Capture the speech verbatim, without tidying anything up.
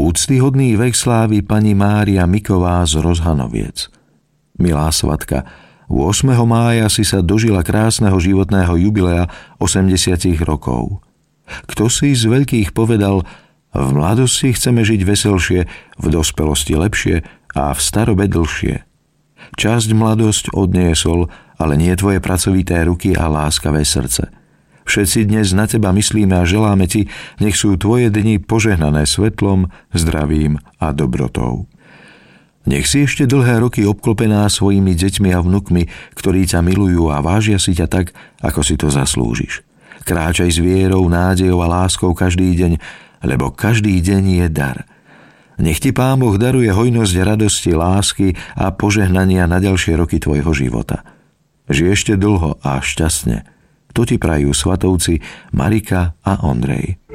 Úctyhodný vek slávi pani Mária Miková z Rozhanoviec. Milá svatka, ôsmeho mája si sa dožila krásneho životného jubilea osemdesiat rokov. Kto si z veľkých povedal, v mladosti chceme žiť veselšie, v dospelosti lepšie a v starobe dlhšie. Časť mladosť odniesol, ale nie tvoje pracovité ruky a láskavé srdce. Všetci dnes na teba myslíme a želáme ti, nech sú tvoje dni požehnané svetlom, zdravím a dobrotou. Nech si ešte dlhé roky obklopená svojimi deťmi a vnukmi, ktorí ťa milujú a vážia si ťa tak, ako si to zaslúžiš. Kráčaj s vierou, nádejou a láskou každý deň, lebo každý deň je dar. Nech ti Pán Boh daruje hojnosť radosti, lásky a požehnania na ďalšie roky tvojho života. Žij ešte dlho a šťastne. To ti prajú svatovci Marika a Ondrej.